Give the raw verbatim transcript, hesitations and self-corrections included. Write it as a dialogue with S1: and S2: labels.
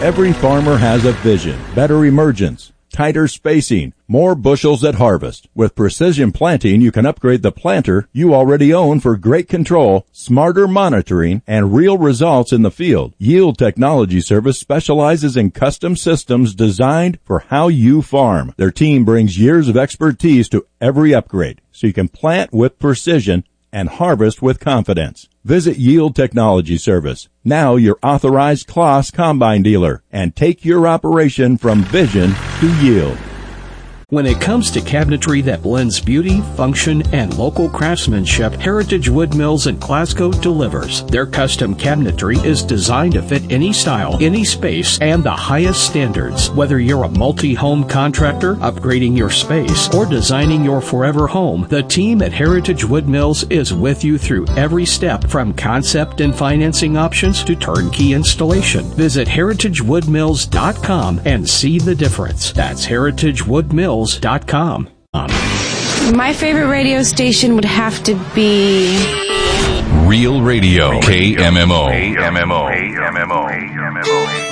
S1: Every farmer has a vision, better emergence, tighter spacing, more bushels at harvest. With Precision Planting, you can upgrade the planter you already own for great control, smarter monitoring, and real results in the field. Yield Technology Service specializes in custom systems designed for how you farm. Their team brings years of expertise to every upgrade, so you can plant with precision and harvest with confidence. Visit Yield Technology Service, now your authorized Claas combine dealer, and take your operation from vision to yield.
S2: When it comes to cabinetry that blends beauty, function, and local craftsmanship, Heritage Wood Mills in Glasgow delivers. Their custom cabinetry is designed to fit any style, any space, and the highest standards. Whether you're a multi-home contractor, upgrading your space, or designing your forever home, the team at Heritage Wood Mills is with you through every step, from concept and financing options to turnkey installation. Visit heritage wood mills dot com and see the difference. That's heritage wood mills dot com.
S3: My favorite radio station would have to be
S4: Real Radio, K M M O. K M M O. K M M O.